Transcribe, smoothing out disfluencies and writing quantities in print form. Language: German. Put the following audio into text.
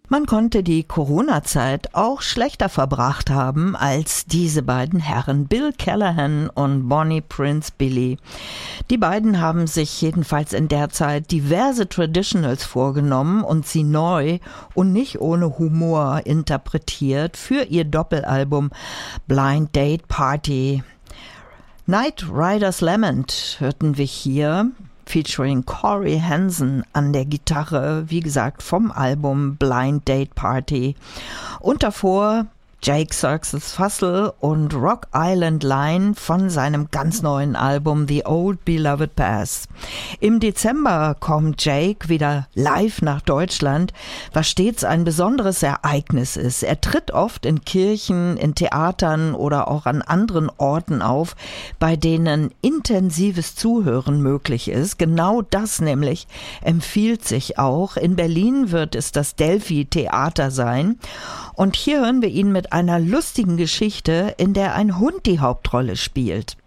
Man konnte die Corona-Zeit auch schlechter verbracht haben als diese beiden Herren, Bill Callahan und Bonnie Prince Billy. Die beiden haben sich jedenfalls in der Zeit diverse Traditionals vorgenommen und sie neu und nicht ohne Humor interpretiert für ihr Doppelalbum Blind Date Party. Night Rider's Lament hörten wir hier, featuring Corey Hansen an der Gitarre, wie gesagt, vom Album Blind Date Party. Und davor Jake Sirks' Fussel und Rock Island Line von seinem ganz neuen Album The Old Beloved Pass. Im Dezember kommt Jake wieder live nach Deutschland, was stets ein besonderes Ereignis ist. Er tritt oft in Kirchen, in Theatern oder auch an anderen Orten auf, bei denen intensives Zuhören möglich ist. Genau das nämlich empfiehlt sich auch. In Berlin wird es das Delphi Theater sein. Und hier hören wir ihn mit einer lustigen Geschichte, in der ein Hund die Hauptrolle spielt.